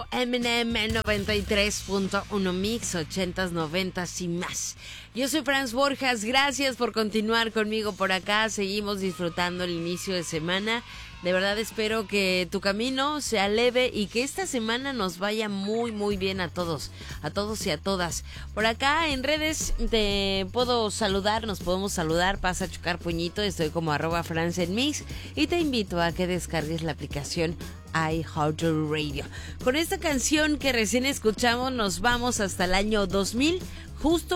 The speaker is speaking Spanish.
Eminem 93.1 Mix, 80s, 90s y más. Yo soy Franz Borjas, gracias por continuar conmigo por acá. Seguimos disfrutando el inicio de semana. De verdad espero que tu camino sea leve y que esta semana nos vaya muy muy bien a todos y a todas. Por acá en redes te puedo saludar, nos podemos saludar, pasa a chocar puñito, estoy como @FranzEnMix y te invito a que descargues la aplicación iHeartRadio. Con esta canción que recién escuchamos nos vamos hasta el año 2000, justo